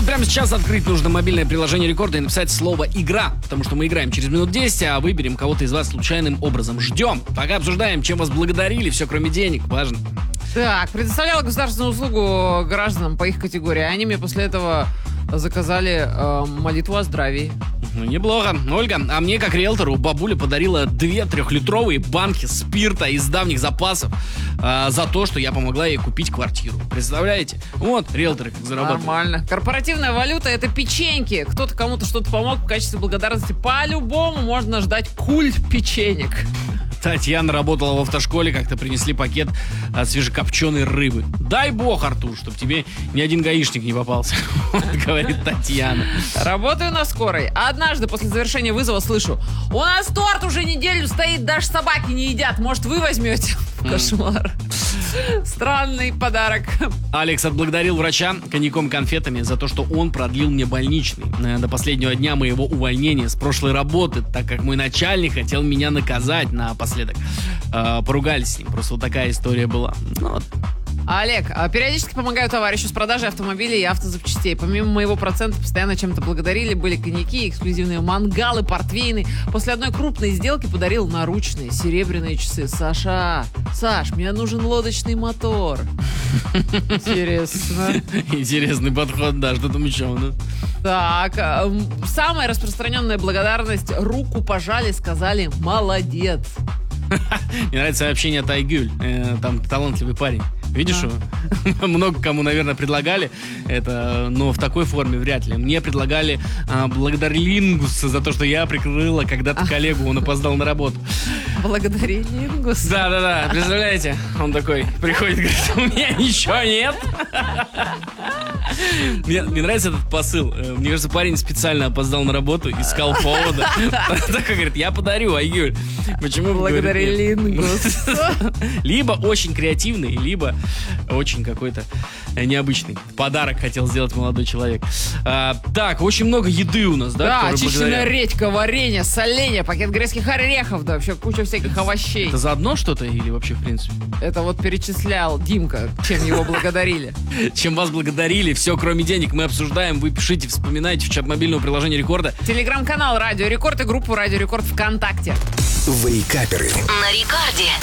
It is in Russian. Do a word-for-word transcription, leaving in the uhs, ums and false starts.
вот прямо сейчас открыть нужно мобильное приложение Рекорда и написать слово «игра», потому что мы играем через минут десять, а выберем кого-то из вас случайным образом. Ждем. Пока обсуждаем, чем вас благодарили, все кроме денег, важно. Так, предоставляла государственную услугу гражданам по их категории. Они мне после этого заказали э, молитву о здравии. Ну, неплохо. Ольга, а мне, как риэлтору, бабуля подарила две трехлитровые банки спирта из давних запасов э, за то, что я помогла ей купить квартиру. Представляете? Вот, риэлторы как зарабатывают. Нормально. Корпоративная валюта — это печеньки. Кто-то кому-то что-то помог в качестве благодарности. По-любому можно ждать культ печенек. Татьяна работала в автошколе, как-то принесли пакет от свежекопченой рыбы. Дай бог, Артур, чтобы тебе ни один гаишник не попался, говорит Татьяна. Работаю на скорой. Однажды после завершения вызова слышу: у нас торт уже неделю стоит, даже собаки не едят. Может, вы возьмете? Кошмар. Странный подарок. Алекс отблагодарил врача коньяком-конфетами за то, что он продлил мне больничный до последнего дня моего увольнения с прошлой работы, так как мой начальник хотел меня наказать напоследок. Э, поругались с ним. Просто вот такая история была. Ну, вот. Олег, периодически помогаю товарищу с продажей автомобилей и автозапчастей. Помимо моего процента постоянно чем-то благодарили. Были коньяки, эксклюзивные мангалы, портвейны. После одной крупной сделки подарил наручные серебряные часы. Саша, Саш, мне нужен лодочный мотор. Интересно. Интересный подход, да, что там еще у нас? Так, самая распространенная благодарность: руку пожали, сказали «молодец». Мне нравится сообщение от Айгуль. Э, там талантливый парень. Видишь его? Да. Много кому, наверное, предлагали это, но в такой форме вряд ли. Мне предлагали а, благодарилингус за то, что я прикрыла когда-то коллегу, он опоздал на работу. Благодарилингус? Да-да-да, представляете? Он такой приходит и говорит: у меня ничего нет. Мне, мне нравится этот посыл. Мне кажется, парень специально опоздал на работу, искал повода. Такой говорит: я подарю, Айгуль. Почему вы говорите благодарилингус? Либо очень креативный, либо очень какой-то необычный подарок хотел сделать молодой человек. А, так, очень много еды у нас, да? Да, очищенная редька, варенье, соленье, пакет грецких орехов, да, вообще куча всяких овощей. Это заодно что-то или вообще в принципе? Это вот перечислял Димка, чем его благодарили. Чем вас благодарили, все кроме денег мы обсуждаем. Вы пишите, вспоминайте в чат мобильного приложения Рекорда. Телеграм-канал Радио Рекорд и группу Радио Рекорд ВКонтакте. Вейкаперы на Рекорде.